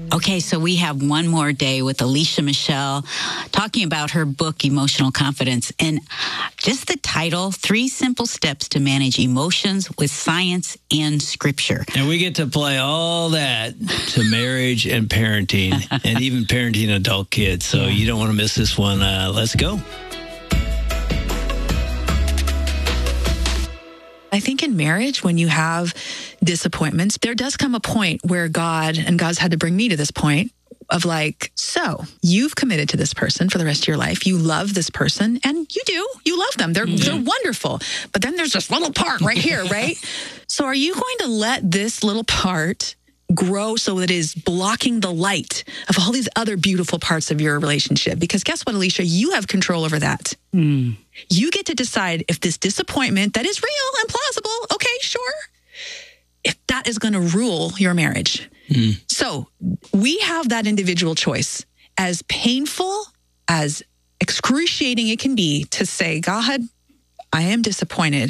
Okay, so we have one more day with Alicia Michelle talking about her book, Emotional Confidence. And just the title, 3 Simple Steps to Manage Emotions with Science and Scripture. And we get to apply all that to marriage and parenting and even parenting adult kids. So you don't want to miss this one. Let's go. I think in marriage, when you have disappointments, there does come a point where God's had to bring me to this point of like, so you've committed to this person for the rest of your life. You love this person, and you love them. They're wonderful. But then there's this little part right here, right? So are you going to let this little part grow so it is blocking the light of all these other beautiful parts of your relationship? Because guess what, Alicia? You have control over that. You get to decide if this disappointment that is real and plausible, okay, sure, if that is going to rule your marriage. So we have that individual choice. As painful, as excruciating it can be to say, God, I am disappointed.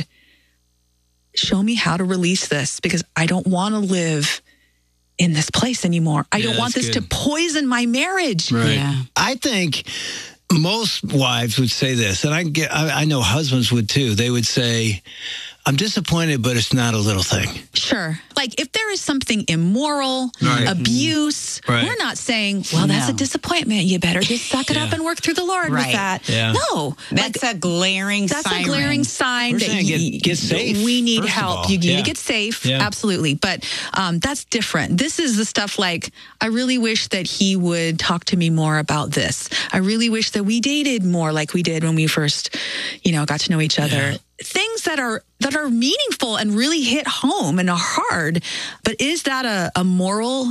Show me how to release this because I don't want to live in this place anymore. I don't want this to poison my marriage. Right. Yeah. I think most wives would say this, and I know husbands would too. They would say, I'm disappointed, but it's not a little thing. Sure. Like if there is something immoral, abuse, we're not saying, well, that's a disappointment. You better just suck it up and work through the Lord with that. Yeah. No. That's a glaring sign. That's a glaring sign we're that get safe. We need help. You need to get safe. Yeah. Absolutely. But that's different. This is the stuff like, I really wish that he would talk to me more about this. I really wish that we dated more like we did when we first, got to know each other. Yeah. Things that are meaningful and really hit home and are hard. But is that a moral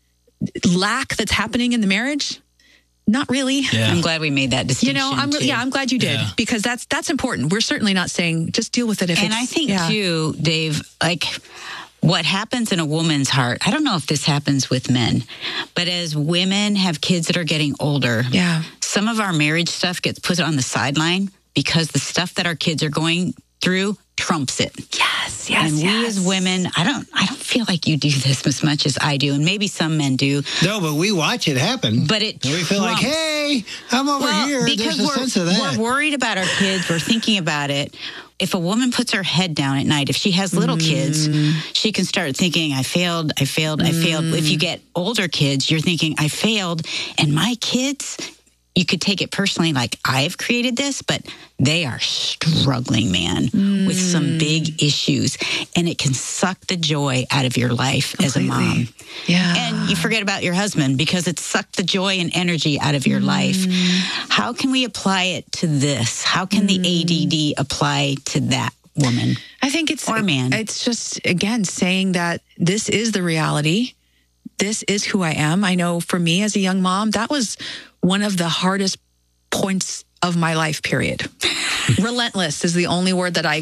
lack that's happening in the marriage? Not really. Yeah. I'm glad we made that distinction. I'm glad you did because that's important. We're certainly not saying just deal with it. And I think too, Dave, like what happens in a woman's heart, I don't know if this happens with men, but as women have kids that are getting older, some of our marriage stuff gets put on the sideline because the stuff that our kids are going through trumps it. Yes. And we as women, I don't feel like you do this as much as I do, and maybe some men do. No, but we watch it happen. But it and we feel like, hey, I'm over here. Because there's a sense of that. We're worried about our kids. We're thinking about it. If a woman puts her head down at night, if she has little kids, she can start thinking, I failed. If you get older kids, you're thinking, I failed, and my kids, you could take it personally like I've created this, but they are struggling, man, with some big issues. And it can suck the joy out of your life as a mom. Yeah. And you forget about your husband because it sucked the joy and energy out of your life. How can we apply it to this? How can the ADD apply to that woman? I think it's or man. It's just, again, saying that this is the reality. This is who I am. I know for me as a young mom, that was one of the hardest points of my life, period. Relentless is the only word that I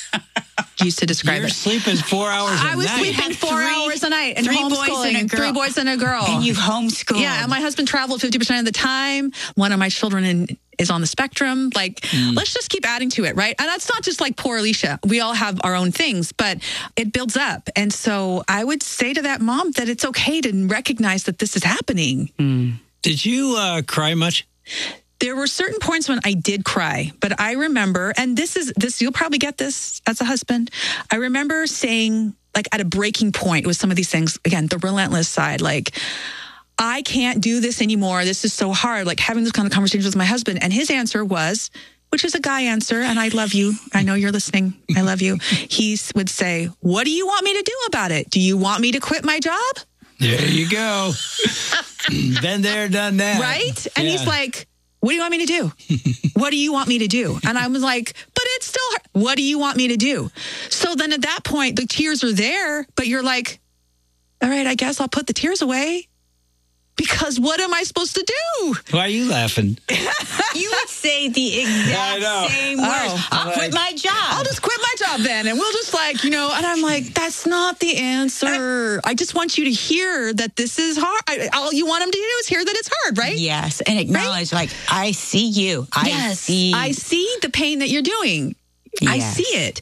used to describe You're it. sleeping 4 hours a night. I was sleeping 4 hours a night and 3 boys and a girl. 3 boys and a girl. And you've homeschooled. Yeah, and my husband traveled 50% of the time. One of my children is on the spectrum. Like, let's just keep adding to it, right? And that's not just like poor Alicia. We all have our own things, but it builds up. And so I would say to that mom that it's okay to recognize that this is happening. Did you cry much? There were certain points when I did cry, but I remember, and this, you'll probably get this as a husband. I remember saying, like, at a breaking point with some of these things, again, the relentless side, like, I can't do this anymore. This is so hard. Like having this kind of conversation with my husband. And his answer was, which is a guy answer, and I love you. I know you're listening. I love you. He would say, what do you want me to do about it? Do you want me to quit my job? There you go. Been there, done that. Right? And he's like, what do you want me to do? What do you want me to do? And I was like, but it's still hard. What do you want me to do? So then at that point, the tears are there, but you're like, all right, I guess I'll put the tears away. Because what am I supposed to do? Why are you laughing? You would say the exact same words. I'll quit my job. I'll just quit my job then. And we'll just and I'm like, that's not the answer. I just want you to hear that this is hard. All you want them to do is hear that it's hard, right? Yes. And acknowledge, like, I see you. I see the pain that you're doing. Yes. I see it.